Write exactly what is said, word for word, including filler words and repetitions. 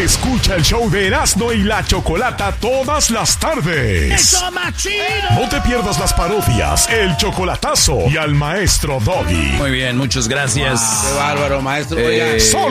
Escucha el show de Erasmo y la Chocolata todas las tardes. ¡Eso más chido! No te pierdas las parodias, el chocolatazo y al maestro Doggy. Muy bien, muchas gracias. Wow, qué bárbaro, maestro. Eh, Solo